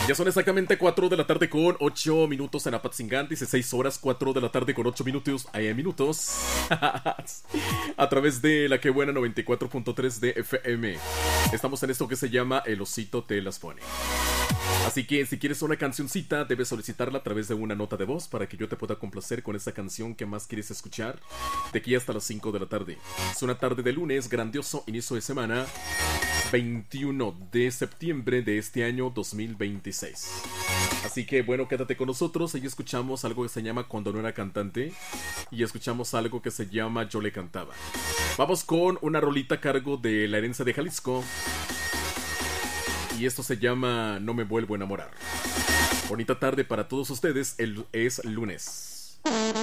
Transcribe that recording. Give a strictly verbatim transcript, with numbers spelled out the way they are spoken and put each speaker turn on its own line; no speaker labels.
Ya son exactamente cuatro de la tarde con ocho minutos en Apatzingán, dieciséis horas, cuatro de la tarde con ocho minutos, hay minutos, a través de la que buena noventa y cuatro punto tres de F M. Estamos en esto que se llama El Osito Te Las Pone. Así que si quieres una cancioncita, debes solicitarla a través de una nota de voz para que yo te pueda complacer con esa canción que más quieres escuchar de aquí hasta las cinco de la tarde. Es una tarde de lunes, grandioso inicio de semana, veintiuno de septiembre de este año dos mil veintiséis. Así que bueno, quédate con nosotros. Ahí escuchamos algo que se llama Cuando no era cantante y escuchamos algo que se llama Yo le cantaba. Vamos con una rolita a cargo de La Herencia de Jalisco. Y esto se llama No me vuelvo a enamorar. Bonita tarde para todos ustedes, el, es lunes.